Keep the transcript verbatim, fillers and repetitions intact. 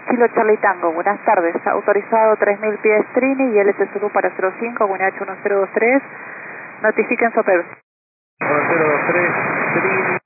Kilo Charlie Tango, buenas tardes. Autorizado tres mil pies Trini y L T Zulu para cero cinco, Winach uno cero dos tres. Notifiquen su P E B. uno cero dos tres, Trini.